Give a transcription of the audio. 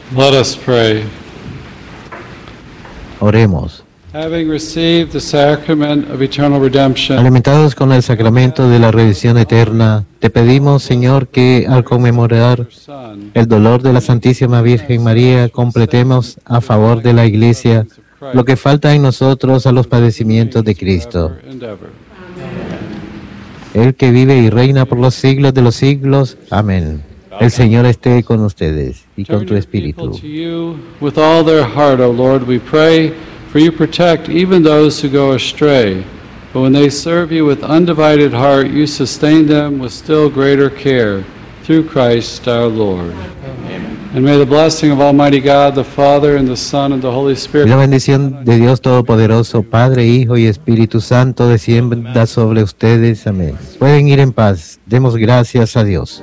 Let us pray. Oremos. Having received the sacrament of eternal redemption, Alimentados con el sacramento de la redención eterna, te pedimos, Señor, que al conmemorar your Son, el dolor de la Santísima Virgen María, completemos a favor de la Iglesia lo que falta en nosotros a los padecimientos de Cristo. forever and ever. El que vive y reina por los siglos de los siglos. Amén. El Señor esté con ustedes y con Turn tu your people espíritu. to you with all their heart, O Lord, we pray, for you protect even those who go astray. But when they serve you with undivided heart, you sustain them with still greater care, through Christ our Lord. Amen. And may the blessing of Almighty God, the Father, and the Son, and the Holy Y Spirit la bendición de Dios Todopoderoso, Padre, Hijo y Espíritu Santo, descienda sobre ustedes. Amén. Pueden ir en paz. Demos gracias a Dios.